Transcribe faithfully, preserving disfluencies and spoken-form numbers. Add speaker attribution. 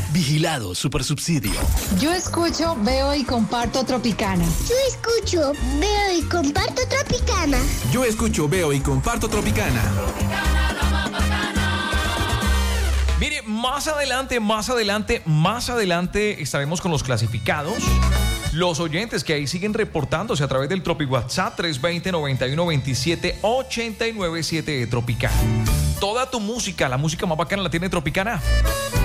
Speaker 1: Vigilado Supersubsidio.
Speaker 2: Yo escucho, veo y comparto Tropicana.
Speaker 3: Yo escucho, veo y comparto Tropicana.
Speaker 4: Yo escucho, veo y comparto Tropicana.
Speaker 5: Tropicana, la más bacana.
Speaker 6: Mire, más adelante, más adelante, más adelante estaremos con los clasificados. Los oyentes que ahí siguen reportándose a través del Tropi WhatsApp tres dos cero, nueve uno dos siete, ocho nueve siete de Tropicana. Toda tu música, la música más bacana la tiene Tropicana.